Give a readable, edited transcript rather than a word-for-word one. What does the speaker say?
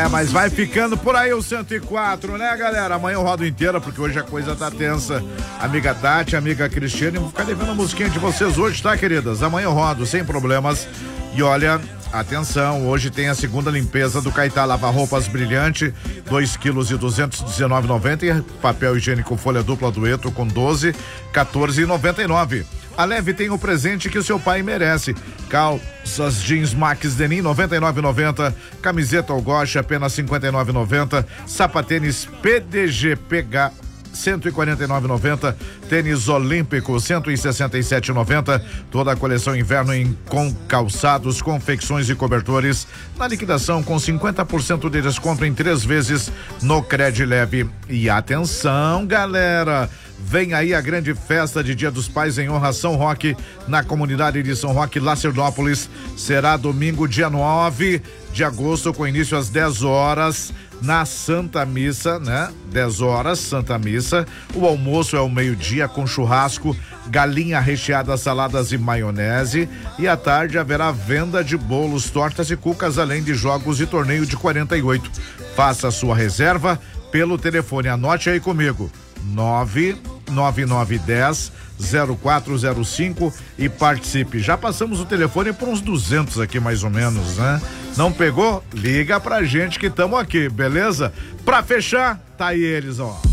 Mas vai ficando por aí o 104, né, galera? Amanhã eu rodo inteira, porque hoje a coisa tá tensa. Amiga Tati, amiga Cristiane, vou ficar devendo a musiquinha de vocês hoje, tá, queridas? Amanhã eu rodo, sem problemas. E olha, atenção, hoje tem a segunda limpeza do Caetá Lava Roupas Brilhante, 2 quilos e 219,90, e papel higiênico folha dupla dueto com 12, 14,99. A Leve tem o presente que o seu pai merece. Calças jeans Max Denim 99,90, camiseta Algoche apenas 59,90, sapatênis PDG PH 149,90, tênis olímpico 167,90, toda a coleção inverno com calçados, confecções e cobertores na liquidação com 50% de desconto em 3 vezes no Cred Leve. E atenção, galera, vem aí a grande festa de Dia dos Pais em honra a São Roque, na comunidade de São Roque, Lacerdópolis. Será domingo, dia 9 de agosto, com início às 10 horas, na Santa Missa, né? 10 horas, Santa Missa. O almoço é ao meio-dia com churrasco, galinha recheada, saladas e maionese. E à tarde haverá venda de bolos, tortas e cucas, além de jogos e torneio de 48. Faça a sua reserva pelo telefone, anote aí comigo, 99910-0405 e participe. Já passamos o telefone por uns 200 aqui mais ou menos, né? Não pegou? Liga pra gente que estamos aqui, beleza? Pra fechar, tá aí eles, ó.